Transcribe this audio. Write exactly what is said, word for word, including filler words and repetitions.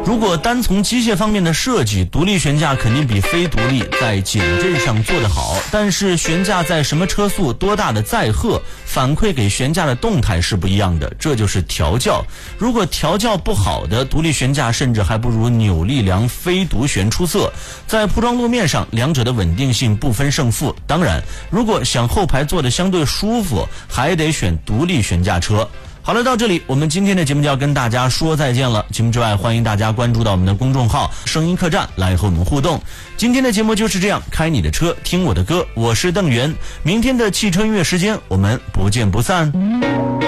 如果单从机械方面的设计，独立悬架肯定比非独立在减震上做得好，但是悬架在什么车速、多大的载荷，反馈给悬架的动态是不一样的，这就是调教。如果调教不好的独立悬架，甚至还不如扭力梁非独悬出色。在铺装路面上，两者的稳定性不分胜负。当然，如果想后排坐得相对舒服，还得选独立悬架车。好了，到这里我们今天的节目就要跟大家说再见了。节目之外，欢迎大家关注到我们的公众号声音客栈来和我们互动。今天的节目就是这样，开你的车，听我的歌，我是邓源。明天的汽车音乐时间，我们不见不散。